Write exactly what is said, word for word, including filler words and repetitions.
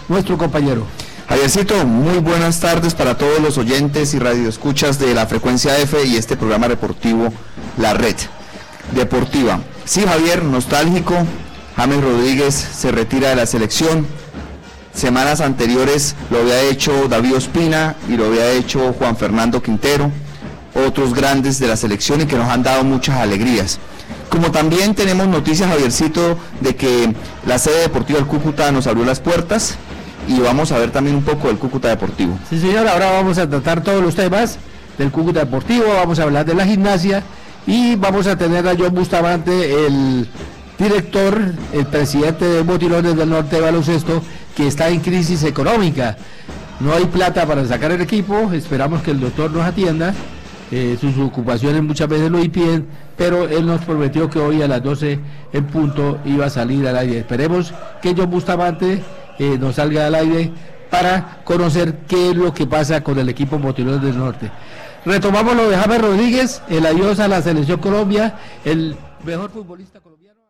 nuestro compañero. Javiercito, muy buenas tardes para todos los oyentes y radioescuchas de la Frecuencia F y este programa deportivo, La Red Deportiva. Sí, Javier, nostálgico, James Rodríguez se retira de la selección. Semanas anteriores lo había hecho David Ospina y lo había hecho Juan Fernando Quintero, otros grandes de la selección y que nos han dado muchas alegrías. Como también tenemos noticias, Javiercito, de que la sede deportiva del Cúcuta nos abrió las puertas y vamos a ver también un poco del Cúcuta Deportivo. Sí, señor, ahora vamos a tratar todos los temas del Cúcuta Deportivo, vamos a hablar de la gimnasia y vamos a tener a John Bustamante, el director, el presidente de Motilones del Norte de Baloncesto, que está en crisis económica. No hay plata para sacar el equipo, esperamos que el doctor nos atienda, eh, sus ocupaciones muchas veces lo impiden, pero él nos prometió que hoy a las doce en punto iba a salir al aire. Esperemos que John Bustamante Eh, nos salga al aire para conocer qué es lo que pasa con el equipo Motilones del Norte. Retomamos lo de James Rodríguez, el adiós a la selección Colombia, el mejor futbolista colombiano.